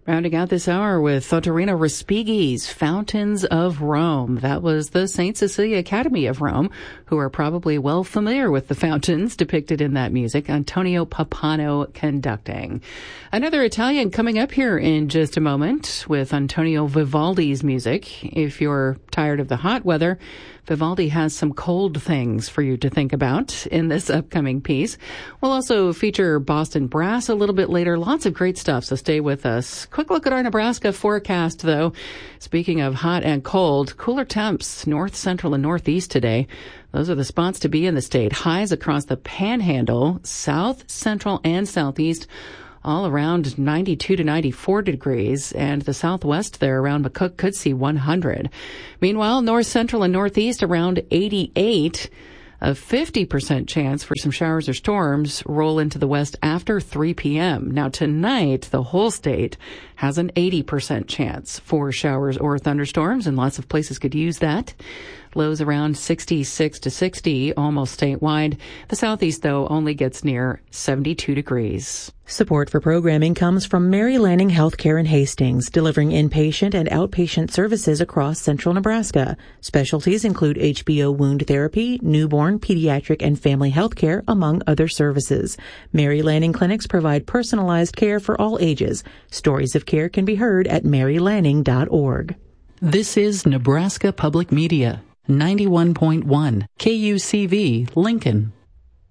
Rounding out this hour with Ottorino Respighi's Fountains of Rome. That was the St. Cecilia Academy of Rome, who are probably well familiar with the fountains depicted in that music. Antonio Pappano conducting. Another Italian coming up here in just a moment with Antonio Vivaldi's music. If you're tired of the hot weather, Vivaldi has some cold things for you to think about in this upcoming piece. We'll also feature Boston Brass a little bit later. Lots of great stuff, so stay with us. Quick look at our Nebraska forecast, though. Speaking of hot and cold, cooler temps north, central, and northeast today. Those are the spots to be in the state. Highs across the Panhandle, south, central, and southeast, all around 92 to 94 degrees, and the southwest there around McCook could see 100. Meanwhile, north, central, and northeast around 88. A 50% chance for some showers or storms roll into the west after 3 p.m. Now tonight, the whole state has an 80% chance for showers or thunderstorms, and lots of places could use that. Lows around 66 to 60, almost statewide. The southeast, though, only gets near 72 degrees. Support for programming comes from Mary Lanning Healthcare in Hastings, delivering inpatient and outpatient services across central Nebraska. Specialties include HBO wound therapy, newborn, pediatric, and family health care, among other services. Mary Lanning clinics provide personalized care for all ages. Stories of care can be heard at marylanning.org. This is Nebraska Public Media, 91.1 KUCV, Lincoln.